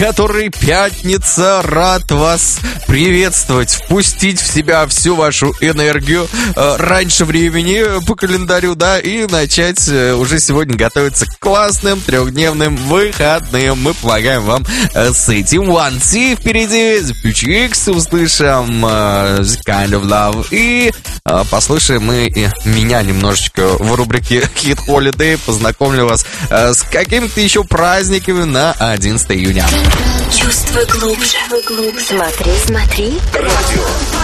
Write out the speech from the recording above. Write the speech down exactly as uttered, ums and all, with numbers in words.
который пятница, рад вас приветствовать, впустить в себя всю вашу энергию э, раньше времени по календарю, да, и начать э, уже сегодня готовиться к классным трехдневным выходным. Мы помогаем вам э, с этим. One T впереди, The Future X, услышим э, The Kind of Love и э, послушаем мы э, меня немножечко в рубрике Hit Holiday, познакомлю вас э, с какими-то еще праздниками на одиннадцатое июня. Чувствуй глубже. Смотри, смотри. Радио.